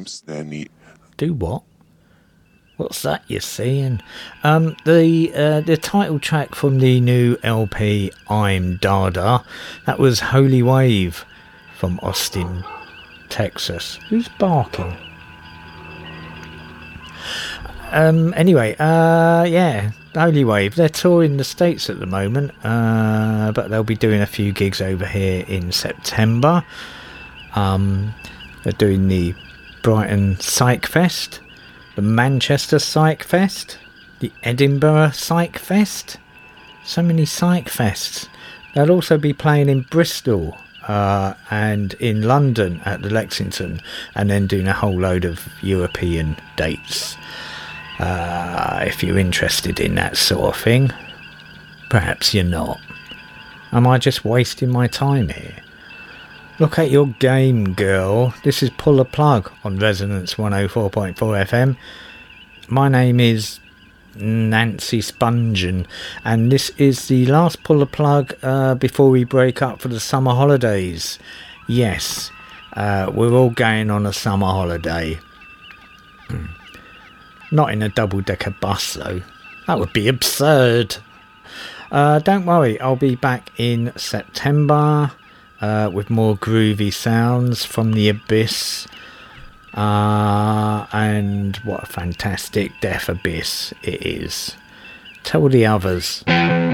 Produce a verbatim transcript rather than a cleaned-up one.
names. They're neat. Do what? What's that you're saying? Um, the uh, the title track from the new L P, I'm Dada, that was Holy Wave from Austin, Texas. Who's barking? Um, anyway, uh, yeah, Holy Wave. They're touring the States at the moment, uh, but they'll be doing a few gigs over here in September. Um, they're doing the Brighton Psych Fest, the Manchester Psych Fest, the Edinburgh Psych Fest. So many Psych Fests. They'll also be playing in Bristol uh, and in London at the Lexington, and then doing a whole load of European dates. Uh, if you're interested in that sort of thing. Perhaps you're not. Am I just wasting my time here? Look at your game, girl. This is Pull the Plug on Resonance one oh four point four F M. My name is Nancy Spungen, and this is the last Pull the Plug uh, before we break up for the summer holidays. Yes, uh, we're all going on a summer holiday. Not in a double-decker bus, though. That would be absurd. Uh, don't worry, I'll be back in September uh, with more groovy sounds from the abyss. Uh, and what a fantastic death abyss it is. Tell the others.